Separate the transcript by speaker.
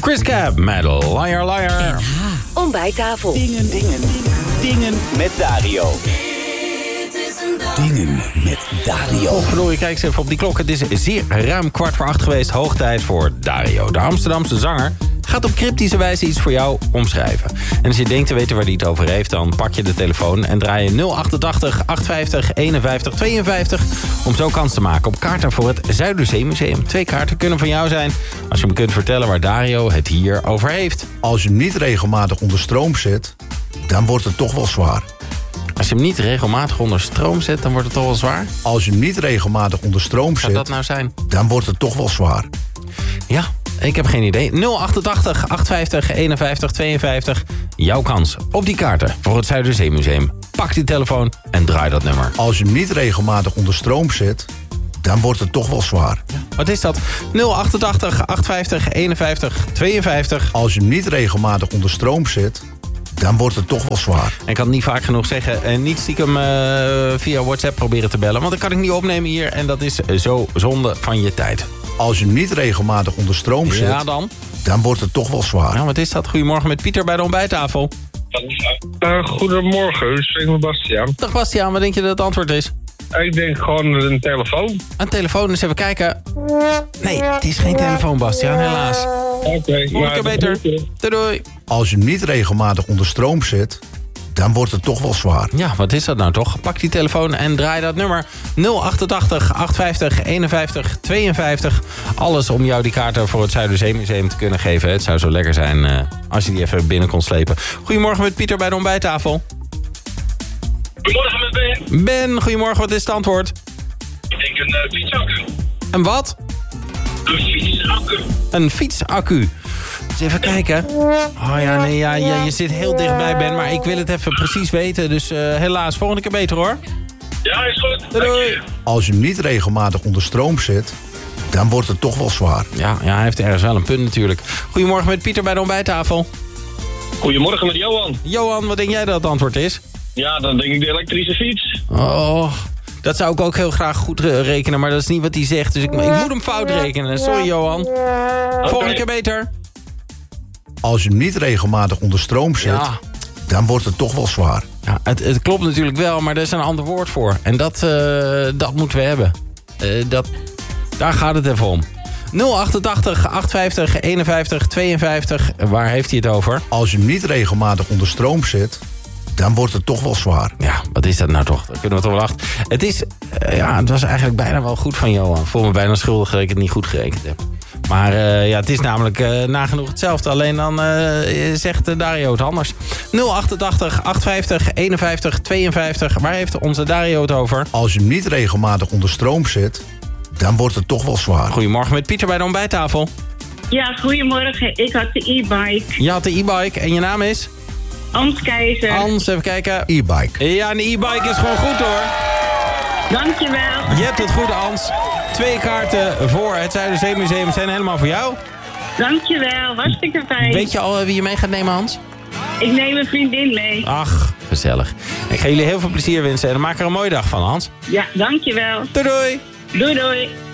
Speaker 1: Chris Cab met Liar Liar.
Speaker 2: Ontbijttafel.
Speaker 3: Dingen met Dario. Dingen met Dario.
Speaker 1: Oh, verdorie, kijk eens even op die klok. Het is zeer ruim 7:15 geweest. Hoog tijd voor Dario. De Amsterdamse zanger gaat op cryptische wijze iets voor jou omschrijven. En als je denkt te weten waar hij het over heeft, dan pak je de telefoon en draai je 088 850 51 52 om zo kans te maken op kaarten voor het Zuiderzeemuseum. 2 kaarten kunnen van jou zijn als je me kunt vertellen waar Dario het hier over heeft.
Speaker 4: Als je hem niet regelmatig onder stroom zet, dan wordt het toch wel zwaar.
Speaker 1: Als je hem niet regelmatig onder stroom zet, dan wordt het toch wel zwaar?
Speaker 4: Als je hem niet regelmatig onder stroom
Speaker 1: Zou
Speaker 4: zet,
Speaker 1: dat nou zijn?
Speaker 4: dan wordt het toch wel zwaar.
Speaker 1: Ja, ik heb geen idee. 088 850 51 52. Jouw kans op die kaarten voor het Zuiderzeemuseum. Pak die telefoon en draai dat nummer.
Speaker 4: Als je hem niet regelmatig onder stroom zet, dan wordt het toch wel zwaar.
Speaker 1: Wat is dat? 088 850 51 52.
Speaker 4: Als je hem niet regelmatig onder stroom zet, dan wordt het toch wel zwaar.
Speaker 1: En ik kan het niet vaak genoeg zeggen. En niet stiekem via WhatsApp proberen te bellen. Want dat kan ik niet opnemen hier. En dat is zo zonde van je tijd.
Speaker 4: Als je hem niet regelmatig onder stroom zet,
Speaker 1: Ja, dan
Speaker 4: wordt het toch wel zwaar.
Speaker 1: Nou, wat is dat? Goedemorgen met Pieter bij de ontbijttafel.
Speaker 5: Goedemorgen, u spreekt met Bastiaan.
Speaker 1: Dag Bastiaan, wat denk je dat het antwoord is?
Speaker 5: Ik denk gewoon een telefoon.
Speaker 1: Een telefoon, eens even kijken. Nee, het is geen telefoon, Bastiaan, helaas.
Speaker 5: Oké,
Speaker 1: Morgen beter. Doei doei.
Speaker 4: Als je hem niet regelmatig onder stroom zet, dan wordt het toch wel zwaar.
Speaker 1: Ja, wat is dat nou toch? Pak die telefoon en draai dat nummer 088 850 51 52. Alles om jou die kaarten voor het Zuiderzeemuseum te kunnen geven. Het zou zo lekker zijn als je die even binnen kon slepen. Goedemorgen met Pieter bij de ontbijttafel.
Speaker 5: Goedemorgen met Ben.
Speaker 1: Ben, goedemorgen, wat is het antwoord?
Speaker 5: Ik denk een fietsaccu.
Speaker 1: Een wat?
Speaker 5: Een fietsaccu.
Speaker 1: Een fietsaccu. Eens even kijken. Oh ja, nee, ja, je zit heel dichtbij, Ben, maar ik wil het even precies weten. Dus helaas, volgende keer beter hoor.
Speaker 5: Ja, is goed.
Speaker 1: Doei.
Speaker 4: Als je hem niet regelmatig onder stroom zet, dan wordt het toch wel zwaar.
Speaker 1: Ja, hij heeft ergens wel een punt natuurlijk. Goedemorgen met Pieter bij de ontbijttafel.
Speaker 5: Goedemorgen met Johan.
Speaker 1: Johan, wat denk jij dat het antwoord is?
Speaker 5: Ja, dan denk ik de elektrische fiets.
Speaker 1: Oh, dat zou ik ook heel graag goed rekenen, maar dat is niet wat hij zegt. Dus ik moet hem fout rekenen. Sorry, Johan. Volgende keer beter.
Speaker 4: Als je hem niet regelmatig onder stroom zet,
Speaker 1: Ja.
Speaker 4: dan wordt het toch wel zwaar.
Speaker 1: Ja, het klopt natuurlijk wel, maar er is een ander woord voor. En dat moeten we hebben. Daar gaat het even om. 088 850 51 52. Waar heeft hij het over?
Speaker 4: Als je hem niet regelmatig onder stroom zet, dan wordt het toch wel zwaar.
Speaker 1: Ja, wat is dat nou toch? Daar kunnen we toch wel achter. Het was eigenlijk bijna wel goed van Johan. Ik voel me bijna schuldig dat ik het niet goed gerekend heb. Maar het is namelijk nagenoeg hetzelfde. Alleen dan zegt Dario het anders. 088 850 51 52. Waar heeft onze Dario het over?
Speaker 4: Als je hem niet regelmatig onder stroom zet, dan wordt het toch wel zwaar.
Speaker 1: Goedemorgen met Pieter bij de ontbijttafel.
Speaker 6: Ja, goedemorgen. Ik had de e-bike.
Speaker 1: Je had de e-bike en je naam is?
Speaker 6: Ans Keizer.
Speaker 1: Ans, even kijken.
Speaker 4: E-bike.
Speaker 1: Ja, een e-bike is gewoon goed hoor.
Speaker 6: Dankjewel.
Speaker 1: Je hebt het goed, Ans. 2 kaarten voor het Zuiderzeemuseum zijn helemaal voor jou.
Speaker 6: Dankjewel. Hartstikke fijn.
Speaker 1: Weet je al wie je mee gaat nemen, Hans?
Speaker 6: Ik neem een vriendin mee.
Speaker 1: Ach, gezellig. Ik ga jullie heel veel plezier wensen en maak er een mooie dag van, Hans.
Speaker 6: Ja, dankjewel.
Speaker 1: Doei doei.
Speaker 6: Doei doei.